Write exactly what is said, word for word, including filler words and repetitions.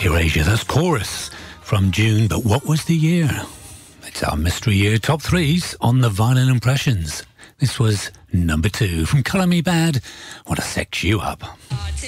Erasure, that's Chorus from June, but what was the year? It's our Mystery Year Top threes on the Vinyl Impressions. This was number two from Colour Me Bad, Want to Sex You Up.